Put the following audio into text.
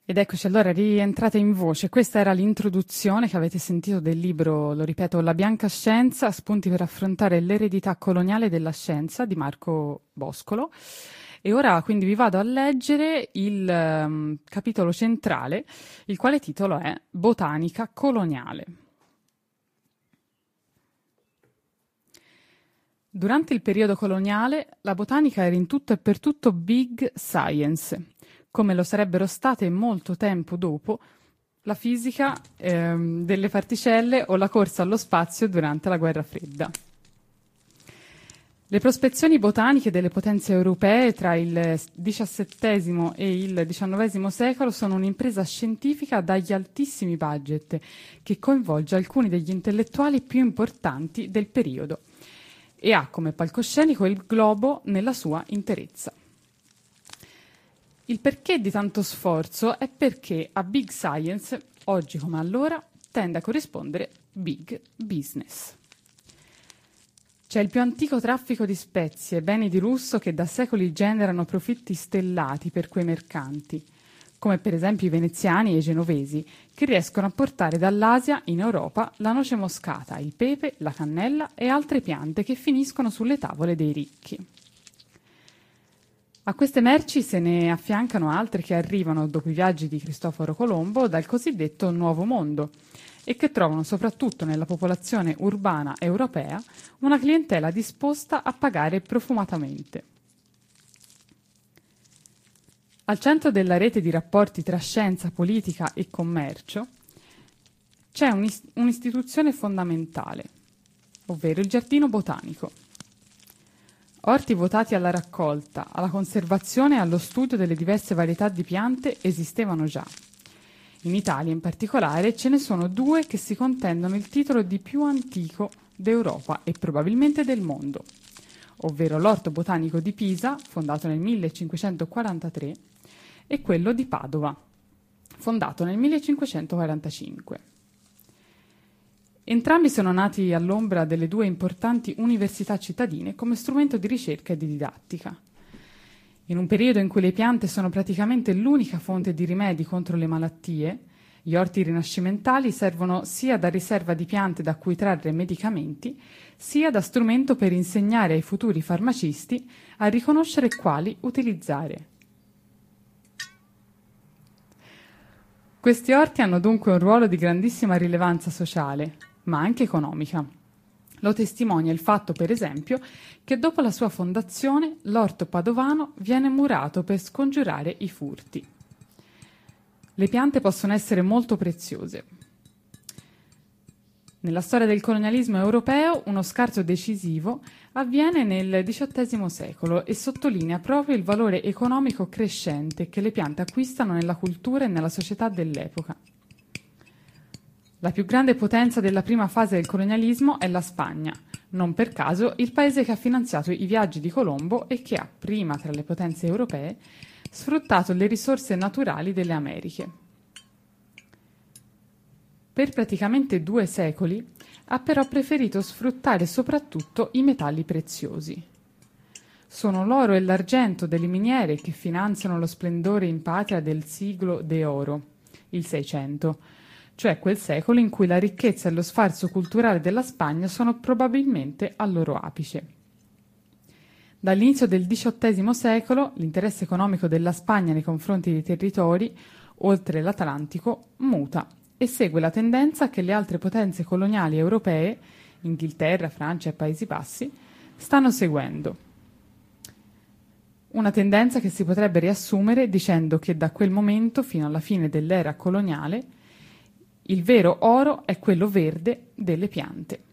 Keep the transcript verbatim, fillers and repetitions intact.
Ed eccoci allora rientrate in voce. Questa era l'introduzione che avete sentito del libro, lo ripeto, La Bianca Scienza, spunti per affrontare l'eredità coloniale della scienza di Marco Boscolo. E ora quindi vi vado a leggere il um, capitolo centrale, il quale titolo è Botanica coloniale. Durante il periodo coloniale, la botanica era in tutto e per tutto big science, come lo sarebbero state molto tempo dopo la fisica ehm, delle particelle o la corsa allo spazio durante la Guerra Fredda. Le prospezioni botaniche delle potenze europee tra il diciassettesimo e il diciannovesimo secolo sono un'impresa scientifica dagli altissimi budget che coinvolge alcuni degli intellettuali più importanti del periodo e ha come palcoscenico il globo nella sua interezza. Il perché di tanto sforzo è perché a big science, oggi come allora, tende a corrispondere big business. C'è il più antico traffico di spezie, beni di lusso che da secoli generano profitti stellati per quei mercanti, come per esempio i veneziani e i genovesi, che riescono a portare dall'Asia in Europa la noce moscata, il pepe, la cannella e altre piante che finiscono sulle tavole dei ricchi. A queste merci se ne affiancano altre che arrivano, dopo i viaggi di Cristoforo Colombo, dal cosiddetto Nuovo Mondo e che trovano soprattutto nella popolazione urbana europea una clientela disposta a pagare profumatamente. Al centro della rete di rapporti tra scienza, politica e commercio c'è un'ist- un'istituzione fondamentale, ovvero il giardino botanico. Orti votati alla raccolta, alla conservazione e allo studio delle diverse varietà di piante esistevano già. In Italia in particolare ce ne sono due che si contendono il titolo di più antico d'Europa e probabilmente del mondo, ovvero l'Orto Botanico di Pisa, fondato nel millecinquecentoquarantatré, e quello di Padova, fondato nel millecinquecentoquarantacinque. Entrambi sono nati all'ombra delle due importanti università cittadine come strumento di ricerca e di didattica. In un periodo in cui le piante sono praticamente l'unica fonte di rimedi contro le malattie, gli orti rinascimentali servono sia da riserva di piante da cui trarre medicamenti, sia da strumento per insegnare ai futuri farmacisti a riconoscere quali utilizzare. Questi orti hanno dunque un ruolo di grandissima rilevanza sociale, ma anche economica. Lo testimonia il fatto, per esempio, che dopo la sua fondazione l'orto padovano viene murato per scongiurare i furti. Le piante possono essere molto preziose. Nella storia del colonialismo europeo uno scarto decisivo avviene nel diciottesimo secolo e sottolinea proprio il valore economico crescente che le piante acquistano nella cultura e nella società dell'epoca. La più grande potenza della prima fase del colonialismo è la Spagna, non per caso il paese che ha finanziato i viaggi di Colombo e che ha, prima tra le potenze europee, sfruttato le risorse naturali delle Americhe. Per praticamente due secoli ha però preferito sfruttare soprattutto i metalli preziosi. Sono l'oro e l'argento delle miniere che finanziano lo splendore in patria del siglo de oro, il Seicento, cioè quel secolo in cui la ricchezza e lo sfarzo culturale della Spagna sono probabilmente al loro apice. Dall'inizio del diciottesimo secolo l'interesse economico della Spagna nei confronti dei territori, oltre l'Atlantico, muta e segue la tendenza che le altre potenze coloniali europee, Inghilterra, Francia e Paesi Bassi, stanno seguendo. Una tendenza che si potrebbe riassumere dicendo che da quel momento fino alla fine dell'era coloniale il vero oro è quello verde delle piante.